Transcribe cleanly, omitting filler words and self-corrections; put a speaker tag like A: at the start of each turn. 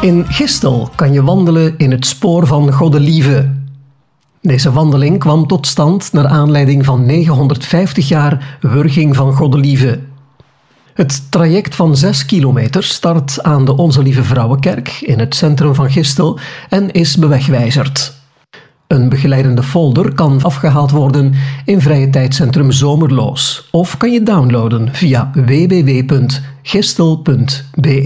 A: In Gistel kan je wandelen in het spoor van Godelieve. Deze wandeling kwam tot stand naar aanleiding van 950 jaar wurging van Godelieve. Het traject van 6 kilometer start aan de Onze Lieve Vrouwenkerk in het centrum van Gistel en is bewegwijzerd. Een begeleidende folder kan afgehaald worden in Vrije Tijdcentrum Zomerloos of kan je downloaden via www.gistel.be.